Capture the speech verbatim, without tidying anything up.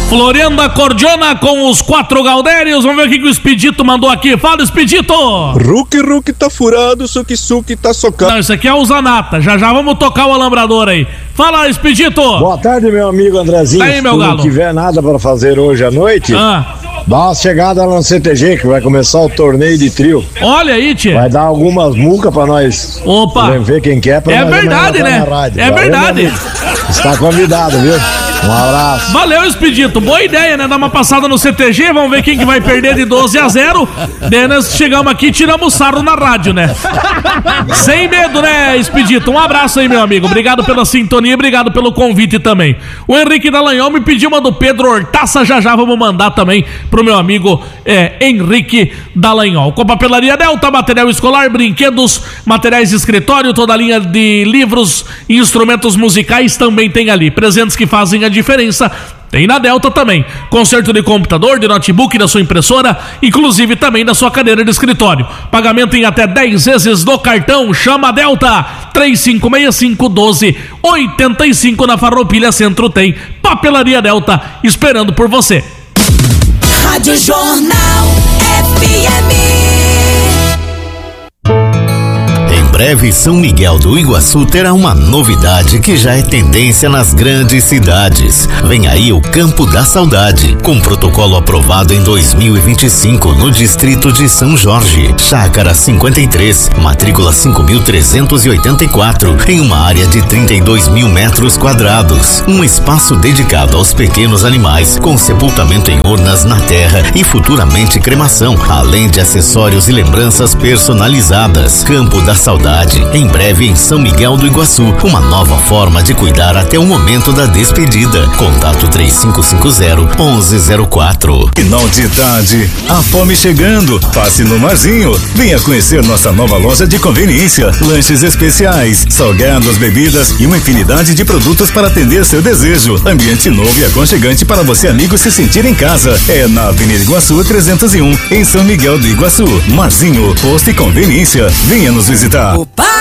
Florianda Cordiona com os quatro Galdérios. Vamos ver o que, que o Expedito mandou aqui. Fala, Expedito! Ruki Ruki tá furado, Suki Suki tá socado. Não, isso aqui é o Zanata. Já já vamos tocar o alambrador aí. Fala, Expedito! Boa tarde, meu amigo Andrezinho. Aí, meu Se tu galo. não tiver nada pra fazer hoje à noite, Ah. dá uma chegada lá no C T G que vai começar o torneio de trio. Olha aí, tia. Vai dar algumas mucas pra nós. Opa. Ver quem quer pra É nós verdade, né? na rádio. É Valeu, verdade. meu amigo. Está convidado, viu? Um abraço. Valeu, Expedito. Boa ideia, né? Dar uma passada no C T G, vamos ver quem que vai perder de doze a zero. Daí nós chegamos aqui e tiramos sarro na rádio, né? Sem medo, né, Expedito? Um abraço aí, meu amigo. Obrigado pela sintonia e obrigado pelo convite também. O Henrique Dallagnol me pediu uma do Pedro Hortaça, já já vamos mandar também pro meu amigo é, Henrique Dallagnol. Com a Papelaria Delta, material escolar, brinquedos, materiais de escritório, toda a linha de livros e instrumentos musicais também tem ali. Presentes que fazem a diferença. Tem na Delta também. Conserto de computador, de notebook, da sua impressora, inclusive também da sua cadeira de escritório. Pagamento em até dez vezes no cartão. Chama a Delta. três cinco seis cinco, um dois oito cinco na Farroupilha Centro tem. Papelaria Delta esperando por você. Rádio Jornal F M. Em breve, São Miguel do Iguaçu terá uma novidade que já é tendência nas grandes cidades. Vem aí o Campo da Saudade, com protocolo aprovado em dois mil e vinte e cinco no distrito de São Jorge. Chácara cinquenta e três, matrícula cinco mil trezentos e oitenta e quatro, em uma área de trinta e dois mil metros quadrados. Um espaço dedicado aos pequenos animais, com sepultamento em urnas na terra e futuramente cremação, além de acessórios e lembranças personalizadas. Campo da Saudade, em breve em São Miguel do Iguaçu, uma nova forma de cuidar até o momento da despedida. Contato três cinco cinco zero, um um zero quatro. Final de tarde, a fome chegando. Passe no Marzinho. Venha conhecer nossa nova loja de conveniência. Lanches especiais, salgados, bebidas e uma infinidade de produtos para atender seu desejo. Ambiente novo e aconchegante para você, amigo, se sentir em casa. É na Avenida Iguaçu trezentos e um, em São Miguel do Iguaçu. Marzinho, posto e conveniência. Venha nos visitar. Opa!